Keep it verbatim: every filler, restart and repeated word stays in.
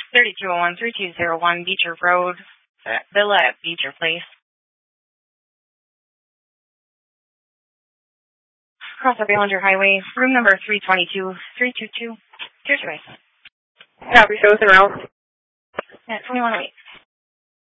thirty-two oh one, thirty-two oh one Beecher Road, Villa at Beecher Place. Across the Ballinger Highway, room number three twenty-two, three two two. Here's your way. Copy, shows around. Yeah, twenty-one oh eight.